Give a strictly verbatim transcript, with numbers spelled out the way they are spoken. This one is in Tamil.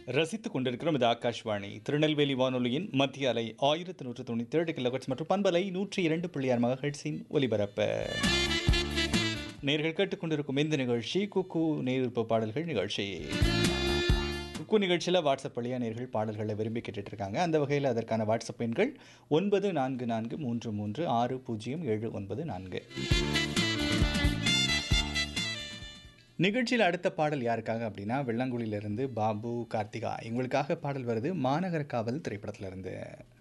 ரசித்துக் கொண்டிருக்கிறோம். இது ஆகாஷ்வாணி திருநெல்வேலி வானொலியின் மத்திய அலை ஆயிரத்து நூற்று தொண்ணூற்றி ஏழு கிலோஹெர்ட்ஸ் மற்றும் பண்பலை நூற்றி இரண்டு புள்ளி ஆறு மெகாஹெர்ட்ஸின் ஒலிபரப்பு. நேர்கள் கேட்டுக்கொண்டிருக்கும் இந்த நிகழ்ச்சி குக்கு நேர்ப்பு பாடல்கள் நிகழ்ச்சி. குக்கு நிகழ்ச்சியில் வாட்ஸ்அப் வழியாக நேர்கள் பாடல்களை விரும்பி கேட்டுட்டு இருக்காங்க. அந்த வகையில் அதற்கான வாட்ஸ்அப் எண்கள் ஒன்பது நான்கு நான்கு மூன்று மூன்று ஆறு பூஜ்ஜியம் ஏழு ஒன்பது நான்கு. நிகழ்ச்சியில் அடுத்த பாடல் யாருக்காக அப்படின்னா வெள்ளங்குழியிலிருந்து பாபு கார்த்திகா இவங்களுக்காக பாடல் வருது மாநகர காவல் திரைப்படத்திலிருந்து.